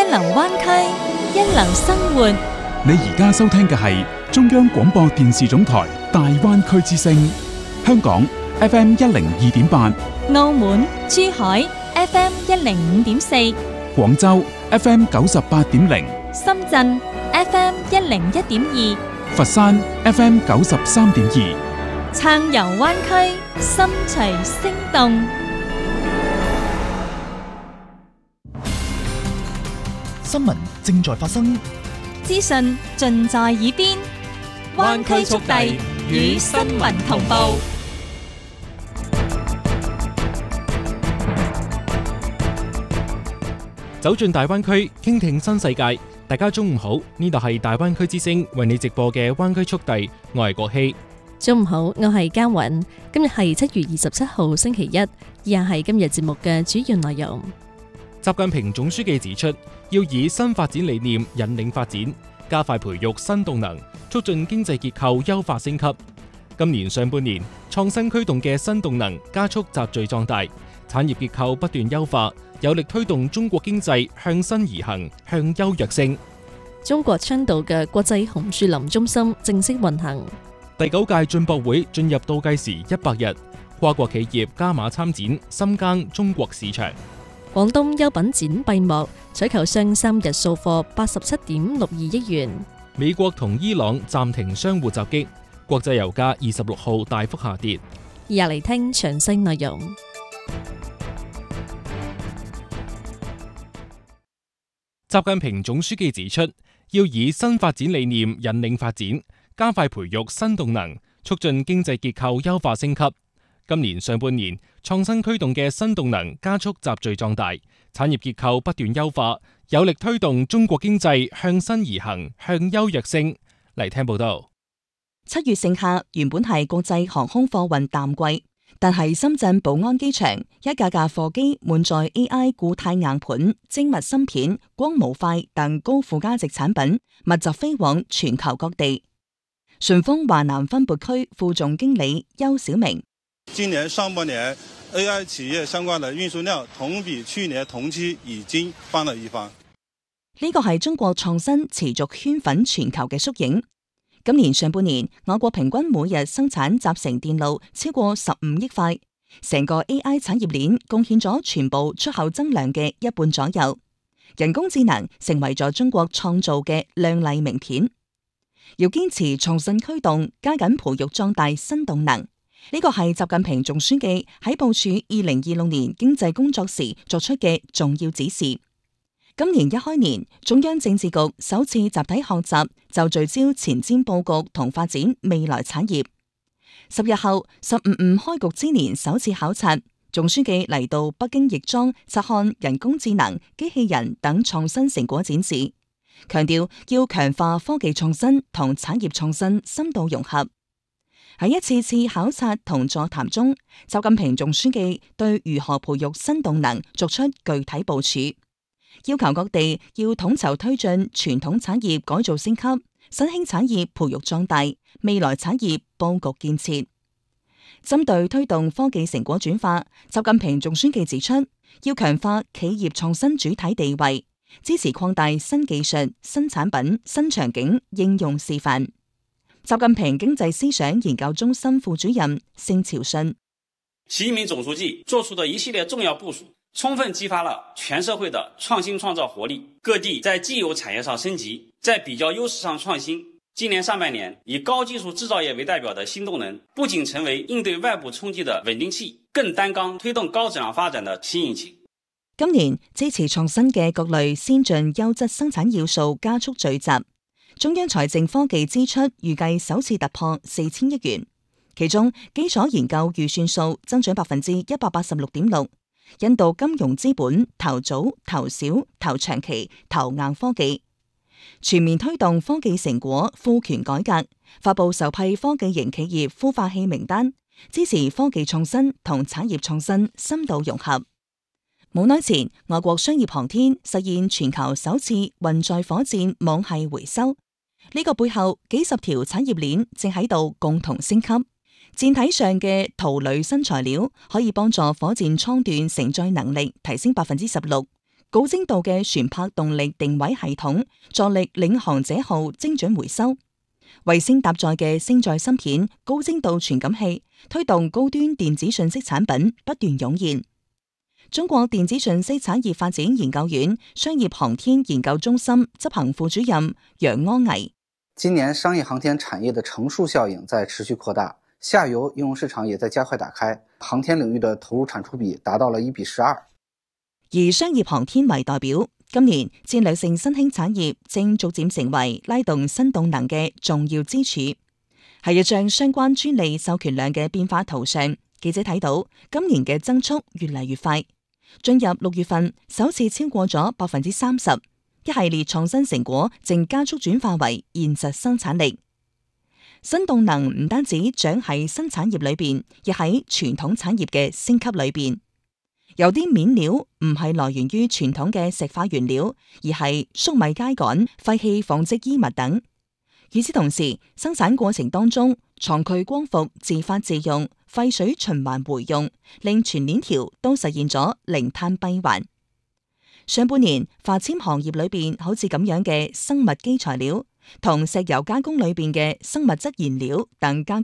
流灣區，一流生活。 你而家收聽嘅係中央廣播電視總台大灣區之聲，香港 FM 102.8， 澳門、珠海 FM 105.4， 廣州 FM 98.0， 深圳 FM 101.2， 佛山 FM 93.2， 撐遊灣區，心隨聲動。 新聞正在發生， 資訊盡在耳邊，灣區速遞與新聞同步。 走進大灣區，傾聽新世界。大家中午好，呢度係大灣區之聲為你直播嘅灣區速遞，我係國希。 中午好，我係嘉韻。今日係7月27號星期一，以下係今日節目嘅主要內容。 習近平總書記指出，要以新發展理念引領發展，加快培育新動能，促進經濟結構優化升級。今年上半年，創新驅動嘅新動能加速集聚壯大，產業結構不斷優化，有力推動中國經濟向新而行，向優躍升。 中國倡導嘅國際紅樹林中心正式運行。 第9屆進博會進入倒計時100日，跨國企業加碼參展，深耕中國市場。 廣東優品展閉幕，採購商3日掃貨87.62億元。 美國同伊朗暫停相互襲擊，國際油價26號大幅下跌。 而家嚟聽詳細內容。 習近平總書記指出，要以新發展理念引領發展，加快培育新動能，促進經濟結構優化升級。今年上半年，創新驅動嘅新動能加速集聚壯大，產業結構不斷優化，有力推動中國經濟向新而行，向優躍升。嚟聽報道。 7月盛夏原本係國際航空貨運淡季，但係深圳寶安機場一架架貨機滿載 AI 固態硬盤、精密芯片、光模塊等高附加值產品，密集飛往全球各地。順豐華南分撥區副總經理邱小明： 今年上半年 AI 企業相關的運輸量同比去年同期已經翻了一番。 呢個係中國創新持續圈粉全球嘅縮影。今年上半年，我國平均每日生產集成電路超過15億塊，成個 AI 產業鏈貢獻咗全部出口增量嘅一半左右。人工智能成為咗中國創造嘅亮麗名片。要堅持創新驅動，加緊培育壯大新動能。呢個係習近平總書記喺部署2026年經濟工作時作出嘅重要指示。今年一開年，中央政治局首次集體學習，就聚焦前瞻佈局同發展未來產業。10日後，15開局之年首次考察，總書記嚟到北京亦莊察看人工智能、機器人等創新成果展示，強調要強化科技創新同產業創新深度融合。喺一次次考察同座談中，習近平總書記對如何培育新動能作出具體部署，要求各地要統籌推進傳統產業改造升級、新興產業培育壯大、未來產業佈局建設。針對推動科技成果轉化，習近平總書記指出，要強化企業創新主體地位，支持擴大新技術、新產品、新場景應用示範。習近平經濟思想研究中心副主任盛朝信： 習近平總書記作出的一系列重要部署，充分激發了全社會的創新創造活力，各地在既有產業上升級，在比較優勢上創新。今年上半年，以高技術製造業為代表的新動能，不僅成為應對外部衝擊的穩定器，更擔綱推動高質量發展的新引擎。 今年支持創新嘅各類先進優質生產要素加速聚集，中央財政科技支出預計首次突破4000億元，其中基礎研究預算數增長186.6%，印度金融資本投早、投小、投長期、投硬科技，全面推動科技成果賦權改革，發佈首批科技型企業孵化器名單，支持科技創新同產業創新深度融合。冇耐前，我國商業航天實現全球首次運載火箭網繫回收，呢個背後幾十條產業鏈正喺度共同升級。艦體上嘅鋁鋁新材料可以幫助火箭艙段承載能力提升16%， 高精度嘅船舶動力定位系統，助力領航者號精準回收。衛星搭載嘅星載芯片、高精度傳感器，推動高端電子信息產品不斷湧現。中國電子信息產業發展研究院商業航天研究中心執行副主任楊安毅： 今年商業航天產業的乘數效應在持續擴大，下游應用市場也在加快打開，航天領域的投入產出比達到了1:12。 而商業航天為代表，今年戰略性新興產業正逐漸成為拉動新動能嘅重要支柱。喺一張相關專利授權量嘅變化圖上，記者睇到今年嘅增速越嚟越快，進入6月份首次超過咗30%，一系列創新成果正加速轉化為現實生產力。新動能唔單止長喺新產業裏邊，亦喺傳統產業嘅升級裏邊。有啲面料唔係來源於傳統嘅石化原料，而係粟米秸稈、廢棄紡織衣物等。與此同時，生產過程當中，廠區光伏自發自用、廢水循環回用，令全鏈條都實現咗零碳閉環。上半年化纖行業裏邊好似咁樣嘅生物基材料，同石油加工裏邊嘅生物質燃料等加